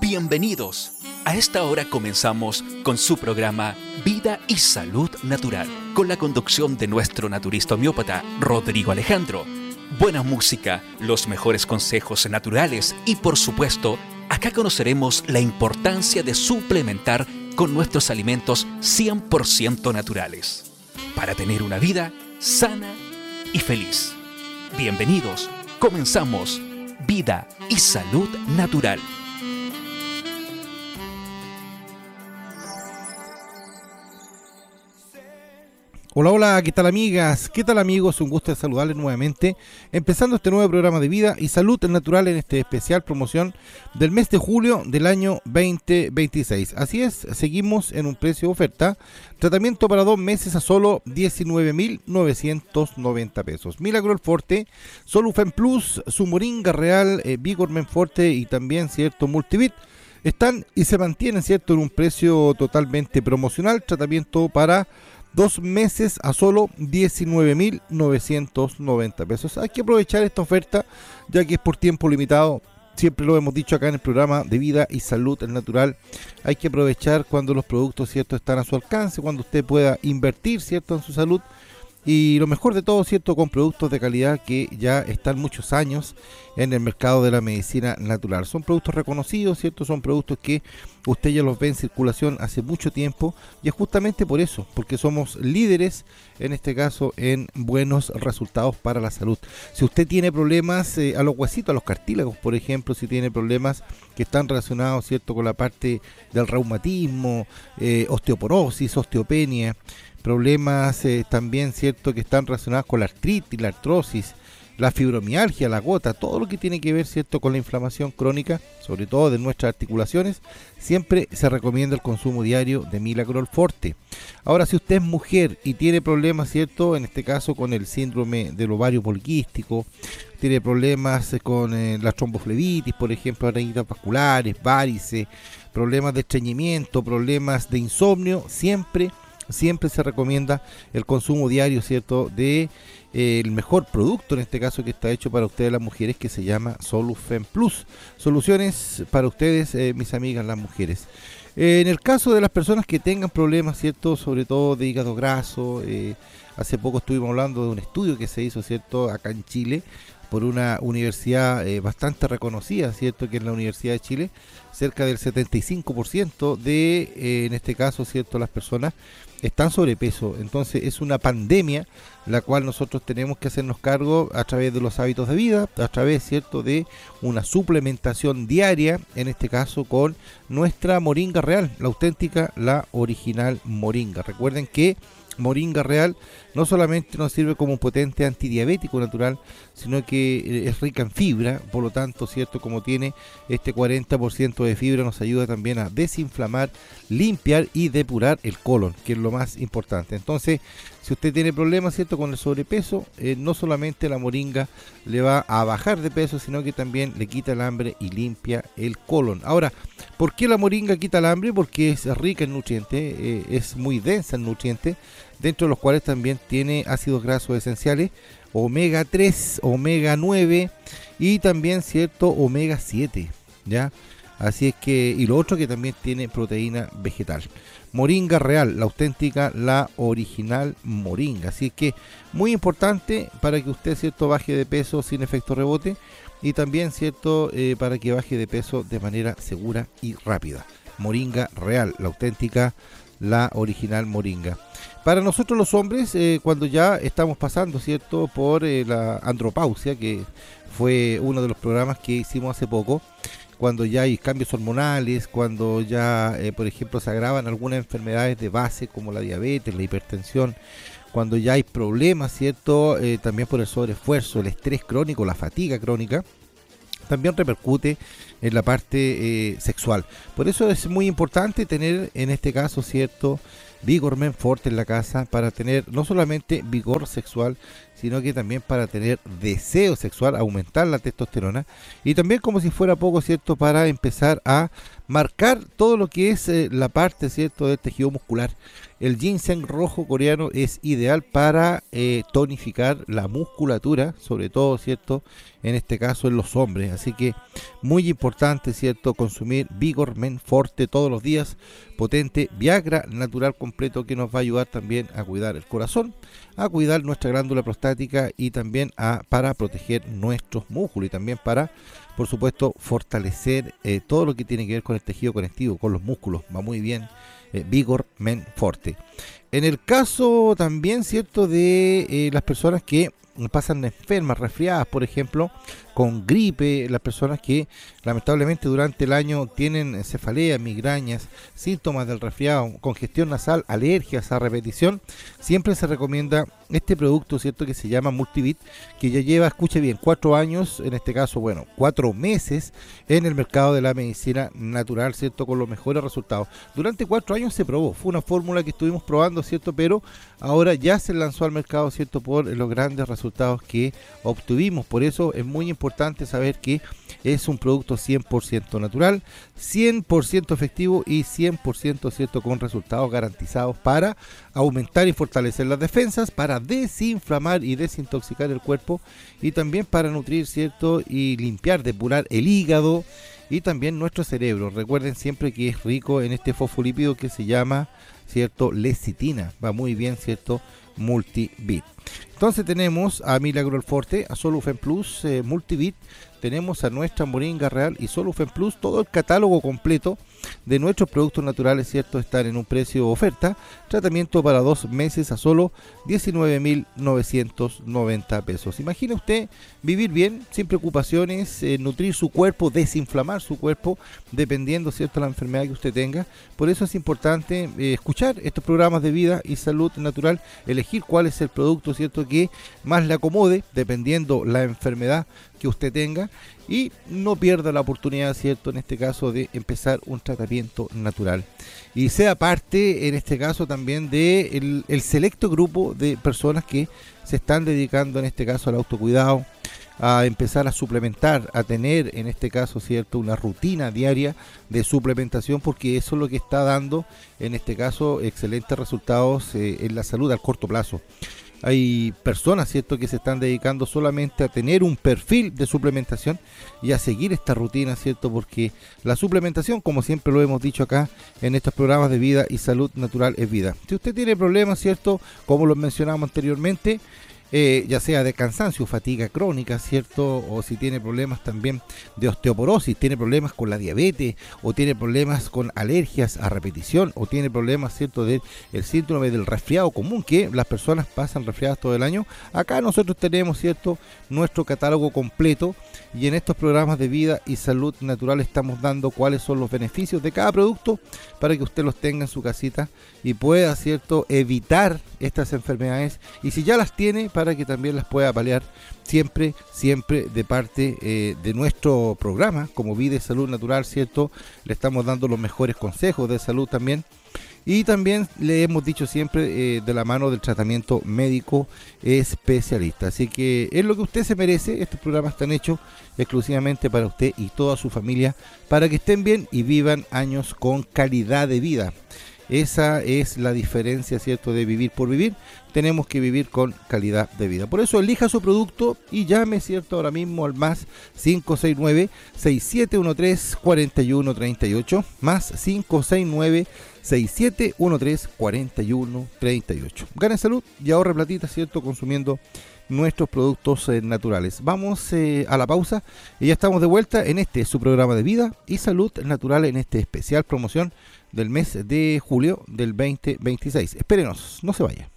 Bienvenidos. A esta hora comenzamos con su programa Vida y Salud Natural, con la conducción de nuestro naturista homeópata Rodrigo Alejandro. Buena música, los mejores consejos naturales y, por supuesto, acá conoceremos la importancia de suplementar con nuestros alimentos 100% naturales para tener una vida sana y feliz. Bienvenidos. Comenzamos Vida y Salud Natural. Hola, hola, ¿qué tal amigas? ¿Qué tal amigos? Un gusto de saludarles nuevamente, empezando este nuevo programa de Vida y Salud Natural en este especial promoción del mes de julio del año 2026. Así es, seguimos en un precio de oferta, tratamiento para 2 meses a solo 19.990 pesos. Milagro Forte, Solufen Plus, su Moringa Real, Vigormen Forte y también cierto Multivit. Están y se mantienen, cierto, en un precio totalmente promocional, tratamiento para 2 meses a solo 19.990 pesos. Hay que aprovechar esta oferta ya que es por tiempo limitado. Siempre lo hemos dicho acá en el programa de Vida y Salud Natural. Hay que aprovechar cuando los productos, cierto, están a su alcance, cuando usted pueda invertir, cierto, en su salud. Y lo mejor de todo, cierto, con productos de calidad que ya están muchos años en el mercado de la medicina natural. Son productos reconocidos, cierto, son productos que usted ya los ve en circulación hace mucho tiempo y es justamente por eso, porque somos líderes en este caso en buenos resultados para la salud. Si usted tiene problemas a los huesitos, a los cartílagos, por ejemplo, si tiene problemas que están relacionados, cierto, con la parte del reumatismo, osteoporosis, osteopenia, problemas también, cierto, que están relacionados con la artritis, la artrosis, la fibromialgia, la gota, todo lo que tiene que ver, cierto, con la inflamación crónica, sobre todo de nuestras articulaciones, siempre se recomienda el consumo diario de Milagro Forte. Ahora, si usted es mujer y tiene problemas, cierto, en este caso con el síndrome del ovario poliquístico, tiene problemas con la tromboflebitis, por ejemplo, arterias vasculares, varices, problemas de estreñimiento, problemas de insomnio, siempre se recomienda el consumo diario, cierto, de el mejor producto en este caso que está hecho para ustedes las mujeres, que se llama Solufen Plus. Soluciones para ustedes, mis amigas las mujeres. En el caso de las personas que tengan problemas, cierto, sobre todo de hígado graso, hace poco estuvimos hablando de un estudio que se hizo, cierto, acá en Chile por una universidad bastante reconocida, cierto, que es la Universidad de Chile. Cerca del 75% de, en este caso, cierto, las personas están sobrepeso. Entonces es una pandemia la cual nosotros tenemos que hacernos cargo a través de los hábitos de vida, a través, cierto, de una suplementación diaria, en este caso con nuestra Moringa Real, la auténtica, la original Moringa. Recuerden que Moringa Real no solamente nos sirve como un potente antidiabético natural, sino que es rica en fibra, por lo tanto, cierto, como tiene este 40% de fibra, nos ayuda también a desinflamar, limpiar y depurar el colon, que es lo más importante. Entonces, si usted tiene problemas, cierto, con el sobrepeso, no solamente la moringa le va a bajar de peso, sino que también le quita el hambre y limpia el colon. Ahora, ¿por qué la moringa quita el hambre? Porque es rica en nutrientes, es muy densa en nutrientes, dentro de los cuales también tiene ácidos grasos esenciales, omega 3, omega 9 y también, cierto, omega 7, ¿ya? Así es que, y lo otro que también tiene proteína vegetal. Moringa Real, la auténtica, la original Moringa. Así que muy importante para que usted, cierto, baje de peso sin efecto rebote y también, cierto, para que baje de peso de manera segura y rápida. Moringa Real, la auténtica, la original Moringa. Para nosotros los hombres, cuando ya estamos pasando, cierto, por la andropausia, que fue uno de los programas que hicimos hace poco, cuando ya hay cambios hormonales, cuando ya, por ejemplo, se agravan algunas enfermedades de base como la diabetes, la hipertensión, cuando ya hay problemas, ¿cierto? También por el sobreesfuerzo, el estrés crónico, la fatiga crónica, también repercute en la parte sexual. Por eso es muy importante tener, en este caso, ¿cierto?, Vigormen Forte en la casa para tener no solamente vigor sexual, sino que también para tener deseo sexual, aumentar la testosterona y también, como si fuera poco, ¿cierto?, para empezar a marcar todo lo que es la parte, ¿cierto?, del tejido muscular. El ginseng rojo coreano es ideal para tonificar la musculatura, sobre todo, ¿cierto? En este caso en los hombres. Así que muy importante, ¿cierto? Consumir Vigor Men Forte todos los días, potente Viagra natural completo, que nos va a ayudar también a cuidar el corazón, a cuidar nuestra glándula prostática y también para proteger nuestros músculos y también para, por supuesto, fortalecer todo lo que tiene que ver con el tejido conectivo, con los músculos. Va muy bien Vigor Men Forte. En el caso también, ¿cierto?, de las personas que pasan enfermas, resfriadas, por ejemplo, con gripe, las personas que lamentablemente durante el año tienen cefaleas, migrañas, síntomas del resfriado, congestión nasal, alergias a repetición, siempre se recomienda este producto, ¿cierto?, que se llama Multivit, que ya lleva, escuche bien, 4 años, en este caso, 4 meses en el mercado de la medicina natural, ¿cierto?, con los mejores resultados. Durante 4 años se probó, fue una fórmula que estuvimos probando, ¿cierto?, pero ahora ya se lanzó al mercado, ¿cierto?, por los grandes resultados que obtuvimos. Por eso es muy importante saber que es un producto 100% natural, 100% efectivo y 100%, ¿cierto?, con resultados garantizados para aumentar y fortalecer las defensas, para desinflamar y desintoxicar el cuerpo y también para nutrir, ¿cierto?, y limpiar, depurar el hígado y también nuestro cerebro. Recuerden siempre que es rico en este fosfolípido que se llama, ¿cierto?, lecitina. Va muy bien, ¿cierto?, Multivit. Entonces tenemos a Milagro Forte, a Solufen Plus, Multivit, tenemos a nuestra Moringa Real y Solufen Plus. Todo el catálogo completo de nuestros productos naturales, ¿cierto?, están en un precio oferta. Tratamiento para 2 meses a solo 19.990 pesos. Imagine usted vivir bien, sin preocupaciones, nutrir su cuerpo, desinflamar su cuerpo, dependiendo, ¿cierto?, la enfermedad que usted tenga. Por eso es importante escuchar estos programas de vida y salud natural, elegir cuál es el producto, ¿cierto?, que más le acomode, dependiendo la enfermedad que usted tenga, y no pierda la oportunidad, ¿cierto?, en este caso de empezar un tratamiento natural y sea parte, en este caso también, de el selecto grupo de personas que se están dedicando, en este caso, al autocuidado, a empezar a suplementar, a tener, en este caso, ¿cierto?, una rutina diaria de suplementación, porque eso es lo que está dando, en este caso, excelentes resultados en la salud al corto plazo. Hay personas, ¿cierto?, que se están dedicando solamente a tener un perfil de suplementación y a seguir esta rutina, ¿cierto?, porque la suplementación, como siempre lo hemos dicho acá en estos programas de vida y salud natural, es vida. Si usted tiene problemas, ¿cierto?, como los mencionamos anteriormente, ya sea de cansancio, fatiga crónica, ¿cierto?, o si tiene problemas también de osteoporosis, tiene problemas con la diabetes, o tiene problemas con alergias a repetición, o tiene problemas, ¿cierto?, del síndrome del resfriado común, que las personas pasan resfriadas todo el año. Acá nosotros tenemos, ¿cierto?, nuestro catálogo completo, y en estos programas de vida y salud natural estamos dando cuáles son los beneficios de cada producto para que usted los tenga en su casita y pueda, ¿cierto?, evitar estas enfermedades, y si ya las tiene, para que también las pueda paliar, siempre de parte de nuestro programa como Vida y Salud Natural, ¿cierto? Le estamos dando los mejores consejos de salud también, y también le hemos dicho siempre de la mano del tratamiento médico especialista. Así que es lo que usted se merece. Estos programas están hechos exclusivamente para usted y toda su familia, para que estén bien y vivan años con calidad de vida. Esa es la diferencia, ¿cierto?, de vivir por vivir. Tenemos que vivir con calidad de vida. Por eso elija su producto y llame, ¿cierto?, ahora mismo al más 569-6713-4138, más 569-6713-4138. Gane salud y ahorre platita, ¿cierto?, consumiendo nuestros productos naturales. Vamos a la pausa y ya estamos de vuelta en su programa de vida y salud natural, en este especial promoción del mes de julio del 2026. Espérenos, no se vaya.